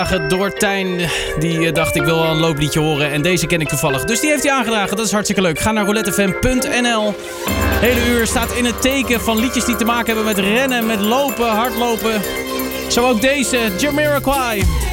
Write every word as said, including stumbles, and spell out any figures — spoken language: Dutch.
aangedragen door Tijn. Die uh, dacht, ik wil wel een loopliedje horen. En deze ken ik toevallig. Dus die heeft hij aangedragen. Dat is hartstikke leuk. Ga naar roulette f m punt n l. Hele uur staat in het teken van liedjes die te maken hebben met rennen, met lopen, hardlopen. Zo ook deze, Jamiroquai.